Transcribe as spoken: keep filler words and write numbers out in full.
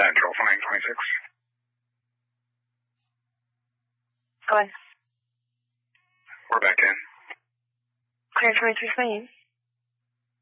Central, flying twenty-six. Go ahead. We're back in. Clear twenty-three, flying.